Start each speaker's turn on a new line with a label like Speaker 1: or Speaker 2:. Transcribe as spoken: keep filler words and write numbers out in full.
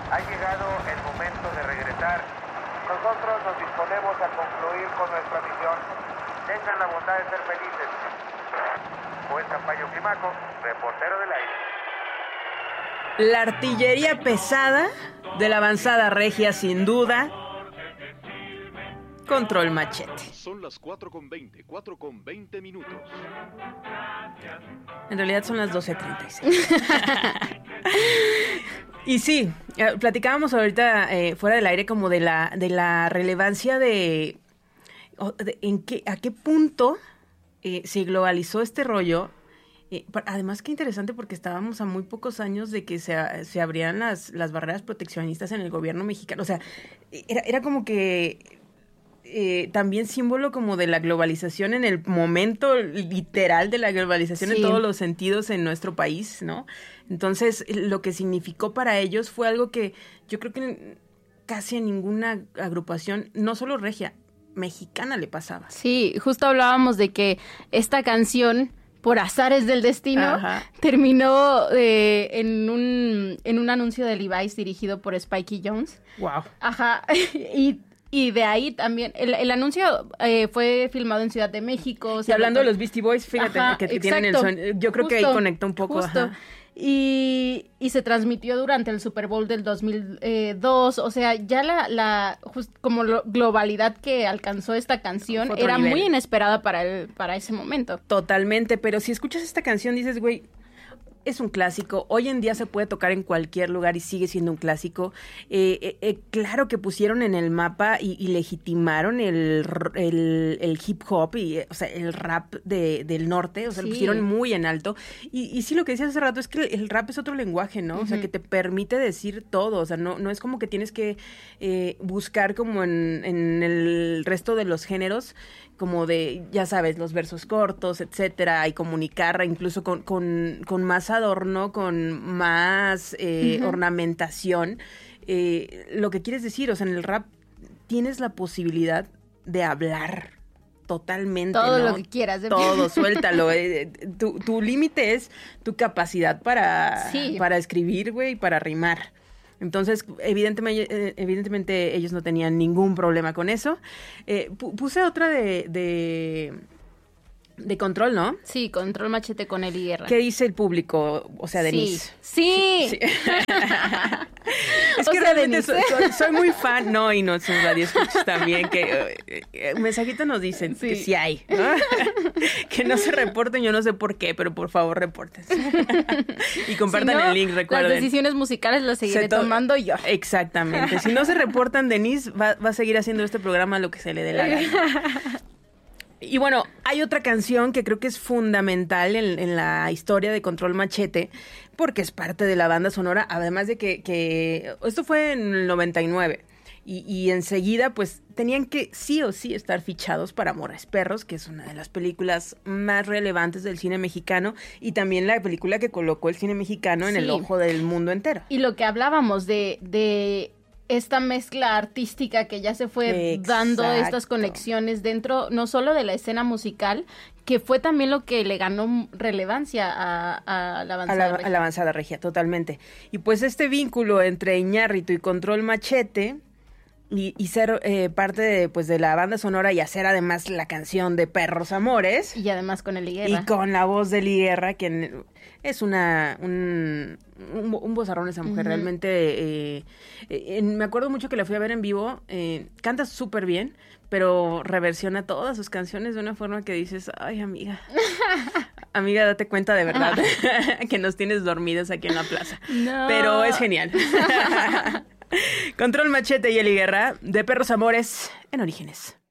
Speaker 1: Ha llegado el momento de regresar. Nosotros nos disponemos a concluir con nuestra misión. Tengan la bondad de ser felices. Juez Campayo Climaco, reportero del aire.
Speaker 2: La artillería pesada de la avanzada regia, sin duda. Control Machete.
Speaker 3: Son las cuatro con veinte, cuatro con veinte minutos.
Speaker 2: En realidad son las doce treinta y seis. Y sí, platicábamos ahorita eh, fuera del aire como de la de la relevancia de, de en qué a qué punto eh, se globalizó este rollo. Eh, además, qué interesante, porque estábamos a muy pocos años de que se, se abrían las, las barreras proteccionistas en el gobierno mexicano. O sea, era, era como que eh, también símbolo como de la globalización en el momento literal de la globalización, sí, en todos los sentidos en nuestro país, ¿no? Entonces, lo que significó para ellos fue algo que yo creo que casi a ninguna agrupación, no solo regia, mexicana le pasaba.
Speaker 4: Sí, justo hablábamos de que esta canción, por azares del destino, ajá, terminó eh, en un en un anuncio de Levi's dirigido por Spikey Jones.
Speaker 2: Wow.
Speaker 4: Ajá. Y y de ahí también el, el anuncio eh, fue filmado en Ciudad de México. O sea,
Speaker 2: y hablando
Speaker 4: lo,
Speaker 2: de los Beastie Boys, fíjate, ajá, que, que tienen el son, yo creo justo, que ahí conecta un poco.
Speaker 4: Justo.
Speaker 2: Ajá.
Speaker 4: Y, y se transmitió durante el Super Bowl del dos mil dos, o sea, ya la, la just, como lo, globalidad que alcanzó esta canción era nivel. Muy inesperada para, el, para ese momento.
Speaker 2: Totalmente, pero si escuchas esta canción dices, güey, es un clásico, hoy en día se puede tocar en cualquier lugar y sigue siendo un clásico. Eh, eh, eh, claro que pusieron en el mapa y, y legitimaron el, el, el hip hop, y, o sea, el rap de, del norte, o sea, sí, lo pusieron muy en alto. Y, y sí, lo que decías hace rato es que el rap es otro lenguaje, ¿no? Uh-huh. O sea, que te permite decir todo, o sea, no, no es como que tienes que eh, buscar como en, en el resto de los géneros, como de, ya sabes, los versos cortos, etcétera, y comunicar incluso con, con, con más adorno, con más eh, uh-huh. ornamentación, eh, lo que quieres decir. O sea, en el rap tienes la posibilidad de hablar totalmente,
Speaker 4: todo,
Speaker 2: ¿no?
Speaker 4: Lo que quieras. ¿Eh?
Speaker 2: Todo, suéltalo. Eh, tu tu límite es tu capacidad para,
Speaker 4: sí.
Speaker 2: para escribir, güey, y para rimar. Entonces, evidentemente, evidentemente ellos no tenían ningún problema con eso. Eh, puse otra de, de, de Control, ¿no?
Speaker 4: Sí, Control Machete con Eli Guerra.
Speaker 2: ¿Qué dice el público? O sea, Denise.
Speaker 4: Sí. sí.
Speaker 2: sí. Es
Speaker 4: o
Speaker 2: que
Speaker 4: sea,
Speaker 2: realmente soy, soy, soy muy fan. No, y no, son radioescuchas también, que eh, eh, mensajitos nos dicen sí. que sí hay, ¿no? Que no se reporten, yo no sé por qué, pero por favor reporten. Y compartan si no, el link, recuerden.
Speaker 4: Las decisiones musicales las seguiré to- tomando yo.
Speaker 2: Exactamente. Si no se reportan, Denise va, va a seguir haciendo este programa lo que se le dé la gana. Y bueno, hay otra canción que creo que es fundamental en, en la historia de Control Machete, porque es parte de la banda sonora, además de que, que esto fue en el noventa y nueve, y, y enseguida pues tenían que sí o sí estar fichados para Amores Perros, que es una de las películas más relevantes del cine mexicano, y también la película que colocó el cine mexicano en sí. el ojo del mundo entero.
Speaker 4: Y lo que hablábamos de... de... esta mezcla artística que ya se fue Exacto. dando estas conexiones dentro, no solo de la escena musical, que fue también lo que le ganó relevancia a, a la avanzada
Speaker 2: a la,
Speaker 4: regia.
Speaker 2: A la avanzada regia, totalmente. Y pues este vínculo entre Iñárritu y Control Machete, y, y ser eh, parte de, pues, de la banda sonora, y hacer además la canción de Perros Amores.
Speaker 4: Y además con Eli Guerra.
Speaker 2: Y con la voz de Eli Guerra, quien es una un, un, un vozarrón esa mujer, uh-huh. realmente. Eh, eh, me acuerdo mucho que la fui a ver en vivo, eh, canta súper bien, pero reversiona todas sus canciones de una forma que dices, ay, amiga, amiga, date cuenta de verdad que nos tienes dormidas aquí en la plaza.
Speaker 4: No.
Speaker 2: Pero es genial. Control Machete y Eli Guerra, de Perros Amores, en Orígenes.